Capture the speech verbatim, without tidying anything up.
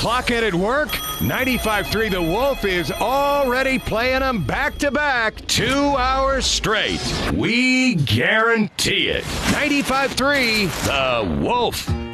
Clock in at work? ninety-five three The Wolf is already playing them back-to-back two hours straight. We guarantee it. ninety-five three The Wolf.